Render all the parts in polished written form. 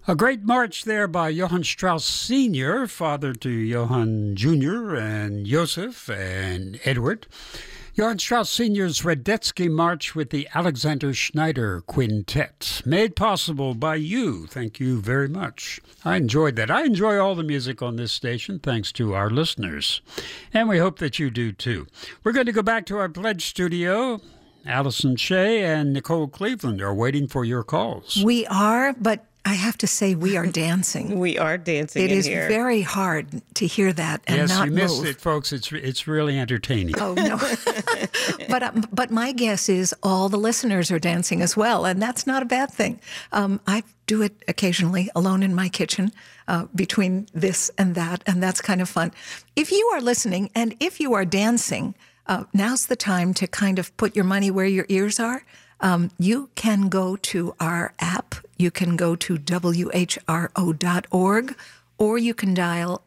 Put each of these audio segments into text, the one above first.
A great march there by Johann Strauss Sr., father to Johann Jr. and Joseph and Edward. Johann Strauss Sr.'s Radetzky March with the Alexander Schneider Quintet, made possible by you. Thank you very much. I enjoyed that. I enjoy all the music on this station, thanks to our listeners. And we hope that you do too. We're going to go back to our pledge studio. Allison Shea and Nicole Cleveland are waiting for your calls. We are, but I have to say we are dancing. We are dancing It in is here. very hard to hear that and yes, not you move. missed it, folks. It's really entertaining. Oh, no. But my guess is all the listeners are dancing as well, and that's not a bad thing. I do it occasionally alone in my kitchen between this and that's kind of fun. If you are listening and if you are dancing, now's the time to kind of put your money where your ears are. You can go to our app. You can go to WHRO.org, or you can dial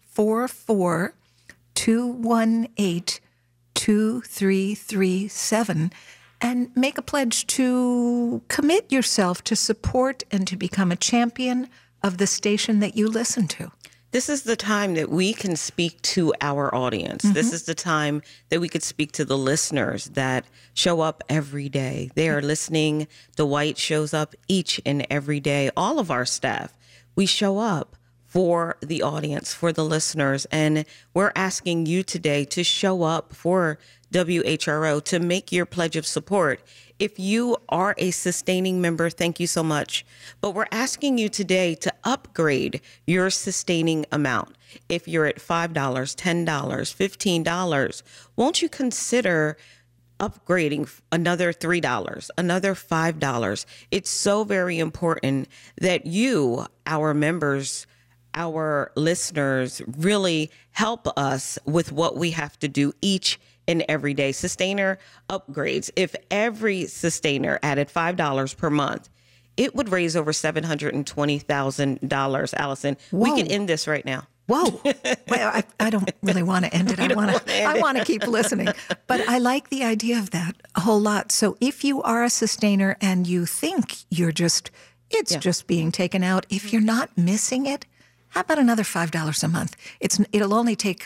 844-218-2337 and make a pledge to commit yourself to support and to become a champion of the station that you listen to. This is the time that we can speak to our audience. Mm-hmm. This is the time that we could speak to the listeners that show up every day. They are listening. Dwight shows up each and every day. All of our staff, we show up for the audience, for the listeners. And we're asking you today to show up for WHRO, to make your pledge of support. If you are a sustaining member, thank you so much. But we're asking you today to upgrade your sustaining amount. If you're at $5, $10, $15, won't you consider upgrading another $3, another $5? It's so very important that you, our members, our listeners, really help us with what we have to do each and every day. Sustainer upgrades. If every sustainer added $5 per month, it would raise over $720,000. Allison, Whoa. We can end this right now. Whoa. Well, I don't really want to end it. I want to keep listening. But I like the idea of that a whole lot. So if you are a sustainer and you think it's just being taken out, if you're not missing it, how about another $5 a month? It'll only take,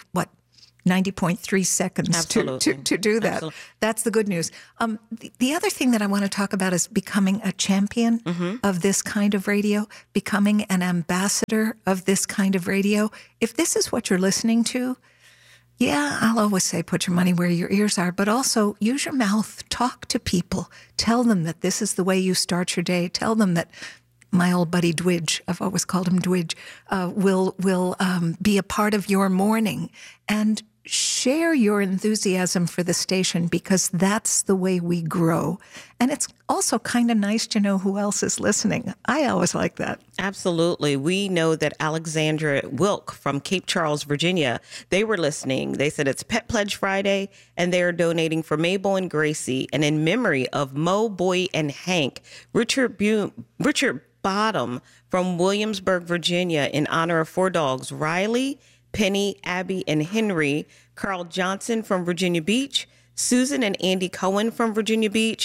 90.3 seconds to do that. Absolutely. That's the good news. The other thing that I want to talk about is becoming a champion of this kind of radio, becoming an ambassador of this kind of radio. If this is what you're listening to, yeah, I'll always say put your money where your ears are, but also use your mouth, talk to people, tell them that this is the way you start your day, tell them that my old buddy Dwidge, I've always called him Dwidge, will be a part of your morning, and share your enthusiasm for the station, because that's the way we grow. And it's also kind of nice to know who else is listening. I always like that. Absolutely. We know that Alexandra Wilk from Cape Charles, Virginia, they were listening. They said it's Pet Pledge Friday, and they're donating for Mabel and Gracie, and in memory of Mo, Boy, and Hank. Richard Bottom from Williamsburg, Virginia, in honor of 4 dogs, Riley, Penny, Abby, and Henry. Carl Johnson from Virginia Beach. Susan and Andy Cohen from Virginia Beach.